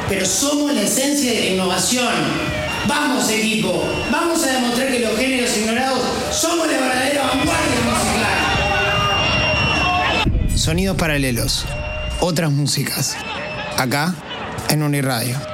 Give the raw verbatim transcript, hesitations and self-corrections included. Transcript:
pero somos la esencia de la innovación. Vamos, equipo, vamos a demostrar que los géneros ignorados somos la verdadera vanguardia musical. Sonidos paralelos, otras músicas, acá en Uniradio.